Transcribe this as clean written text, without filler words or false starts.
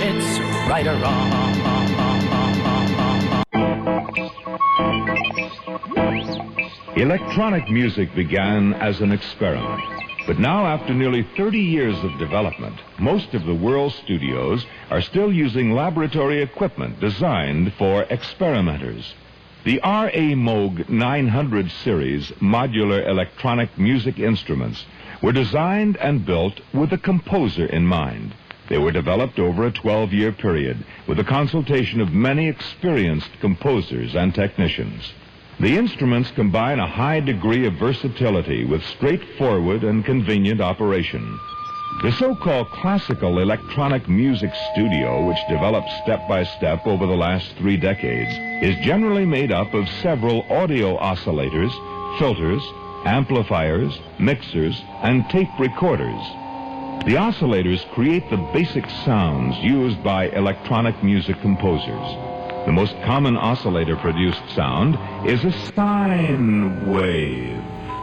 it's right or wrong. Electronic music began as an experiment. But now, after nearly 30 years of development, most of the world's studios are still using laboratory equipment designed for experimenters. The R.A. Moog 900 series modular electronic music instruments were designed and built with a composer in mind. They were developed over a 12-year period with the consultation of many experienced composers and technicians. The instruments combine a high degree of versatility with straightforward and convenient operation. The so-called classical electronic music studio, which developed step by step over the last 3 decades, is generally made up of several audio oscillators, filters, amplifiers, mixers, and tape recorders. The oscillators create the basic sounds used by electronic music composers. The most common oscillator-produced sound is a sine wave.